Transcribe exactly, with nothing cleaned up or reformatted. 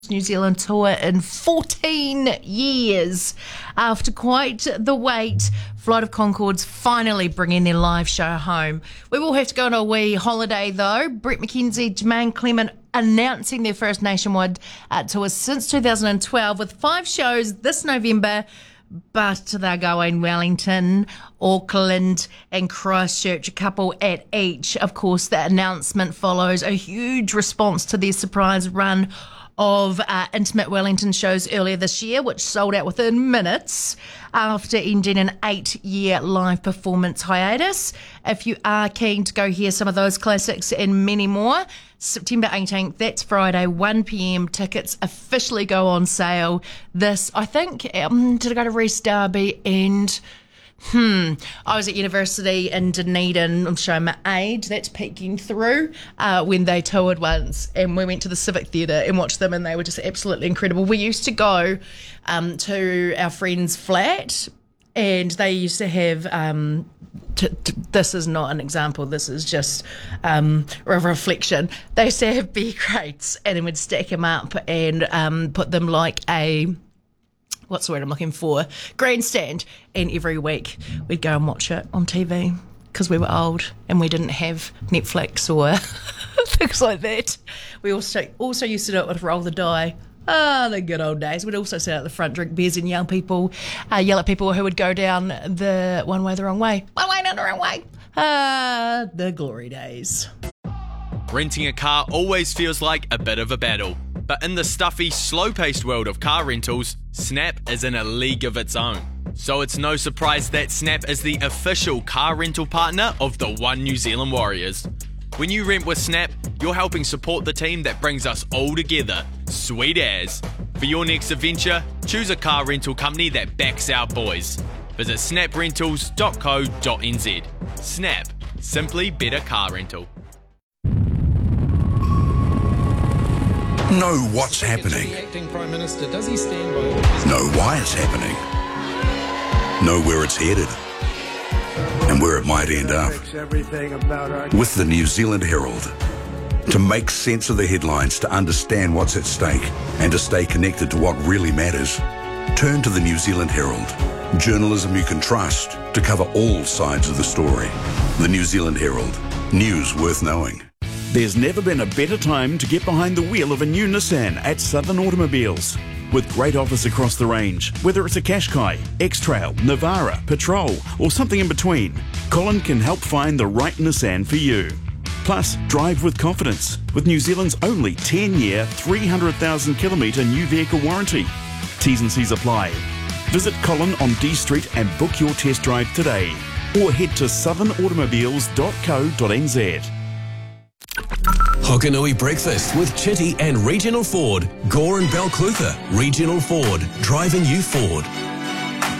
New Zealand tour in fourteen years. After quite the wait, Flight of Conchords finally bringing their live show home. We will have to go on a wee holiday though. Brett McKenzie, Jermaine Clement announcing their first nationwide uh, tour since two thousand twelve with five shows this November. But they're going Wellington, Auckland and Christchurch, a couple at each. Of course, the announcement follows a huge response to their surprise run of uh, intimate Wellington shows earlier this year, which sold out within minutes after ending an eight-year live performance hiatus. If you are keen to go hear some of those classics and many more, September eighteenth, that's Friday, one p.m. Tickets officially go on sale. This, I think, um, did I go to Reese Derby and... Hmm. I was at university in Dunedin. I'm showing my age. That's peeking through uh, when they toured once, and we went to the Civic Theatre and watched them, and they were just absolutely incredible. We used to go um, to our friend's flat, and they used to have. Um, t- t- this is not an example. This is just um, a reflection. They used to have beer crates, and then we'd stack them up and um, put them like a. What's the word I'm looking for? Grandstand. And every week we'd go and watch it on T V because we were old and we didn't have Netflix or things like that. We also also used to do it with Roll the Die. Ah, the good old days. We'd also sit out the front, drink beers, and yell people, uh, yell at people who would go down the one way the wrong way. One way, not the wrong way. Ah, the glory days. Renting a car always feels like a bit of a battle. But in the stuffy, slow-paced world of car rentals, Snap is in a league of its own. So it's no surprise that Snap is the official car rental partner of the One New Zealand Warriors. When you rent with Snap, you're helping support the team that brings us all together. Sweet as. For your next adventure, choose a car rental company that backs our boys. Visit snap rentals dot co dot n z. Snap. Simply better car rental. Know what's happening. Know why it's happening. Know where it's headed. And where it might end up. With the New Zealand Herald. To make sense of the headlines, to understand what's at stake, and to stay connected to what really matters, turn to the New Zealand Herald. Journalism you can trust to cover all sides of the story. The New Zealand Herald. News worth knowing. There's never been a better time to get behind the wheel of a new Nissan at Southern Automobiles. With great offers across the range, whether it's a Qashqai, X-Trail, Navara, Patrol or something in between, Colin can help find the right Nissan for you. Plus, drive with confidence with New Zealand's only ten-year, three hundred thousand kilometre new vehicle warranty. T's and C's apply. Visit Colin on D Street and book your test drive today. Or head to southern automobiles dot co dot n z. Hokanui Breakfast with Chitty and Regional Ford. Gore and Balclutha. Regional Ford. Driving you forward.